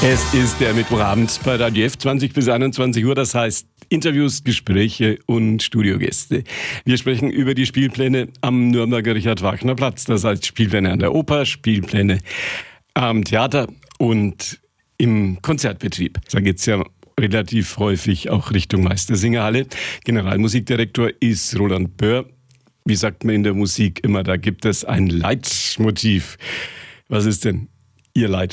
Es ist der Mittwochabend bei Radio F, 20 bis 21 Uhr. Das heißt Interviews, Gespräche und Studiogäste. Wir sprechen über die Spielpläne am Nürnberger Richard-Wagner-Platz. Das heißt Spielpläne an der Oper, Spielpläne am Theater und im Konzertbetrieb. Da geht's ja relativ häufig auch Richtung Meistersingerhalle. Generalmusikdirektor ist Roland Böhr. Wie sagt man in der Musik immer, da gibt es ein Leitmotiv. Was ist denn Ihr Leitmotiv?